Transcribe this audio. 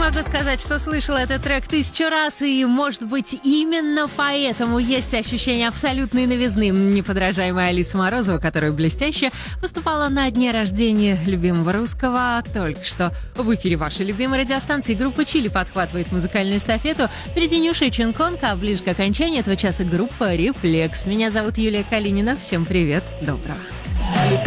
могу сказать, что слышала этот трек 1000 раз, и, может быть, именно поэтому есть ощущение абсолютной новизны неподражаемой Алисы Морозовой, которая блестяще выступала на дне рождения любимого русского только что. В эфире вашей любимой радиостанции группа «Чили» подхватывает музыкальную эстафету. Впереди Нюша и Чинконка, а ближе к окончанию этого часа группа «Рефлекс». Меня зовут Юлия Калинина. Всем привет, доброго.